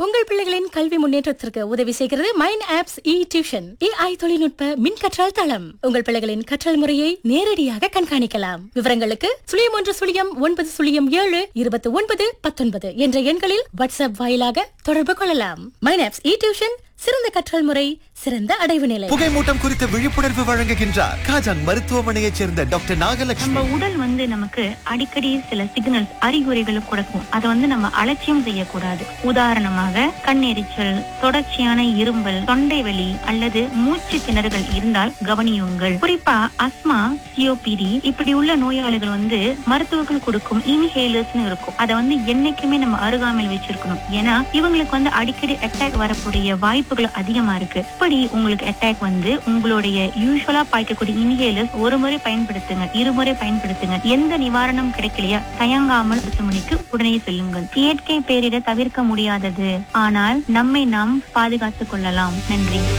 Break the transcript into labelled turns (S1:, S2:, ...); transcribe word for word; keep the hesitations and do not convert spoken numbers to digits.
S1: உங்கள் பிள்ளைகளின் கல்வி முன்னேற்றத்திற்கு உதவி செய்கிறது மைண்ட் ஆப்ஸ் இ டியூஷன் ஏஐ தொழில்நுட்ப மின் கற்றல் தளம். உங்கள் பிள்ளைகளின் கற்றல் முறையை நேரடியாக கண்காணிக்கலாம். விவரங்களுக்கு சுழியம் ஒன்று சுழியம் ஒன்பது சுழியம் ஏழு இருபத்தி ஒன்பது பத்தொன்பது என்ற எண்களில் வாட்ஸ்அப் வாயிலாக தொடர்பு கொள்ளலாம். மைண்ட் ஆப்ஸ் இ டியூஷன், சிறந்த கற்றல் முறை, சிறந்த அடைவு நிலை.
S2: புகைமூட்டம் குறித்த விழிப்புணர்வு வழங்குகின்றார் காஜான் மருத்துவமனையைச் சேர்ந்த டாக்டர் நாகலட்சுமி.
S3: நம்ம உடல் வந்து நமக்கு அடிக்கடி சில சிக்னல்ஸ், அறிகுறிகளை கொடுக்கும். அதை வந்து நம்ம அலட்சியம் செய்யக்கூடாது. உதாரணமாக கண்ணெரிச்சல், தொடர்ச்சியான இரும்பல், தொண்டை வலி அல்லது மூச்சு திணறுகள் இருந்தால் கவனியுங்கள். குறிப்பா அஸ்மா, சிஓபிடி இப்படி உள்ள நோயாளிகள் வந்து மருத்துவர்கள் கொடுக்கும் இன்ஹேலர்ஸ் இருக்கும். அதை வந்து என்னைக்குமே நம்ம அருகாமையில் வச்சிருக்கணும். ஏன்னா இவங்களுக்கு வந்து அடிக்கடி அட்டாக் வரக்கூடிய வாய்ப்புகள் அதிகமா இருக்கு. இப்படி உங்களுக்கு அட்டாக் வந்து உங்களுடைய யூசுவலா பாய்க்கக்கூடிய இன்ஹேலர்ஸ் ஒரு முறை பயன்படுத்துங்க, இருமுறை பயன்படுத்துங்க. எந்த நிவாரணம் கிடைக்கலையா தயங்காமல் மருத்துவமனைக்கு உடனே செல்லுங்கள். இயற்கை பேரிட தவிர்க்க முடியாதது, ஆனால் நம்மை நாம் பாதுகாத்துக் கொள்ளலாம். நன்றி.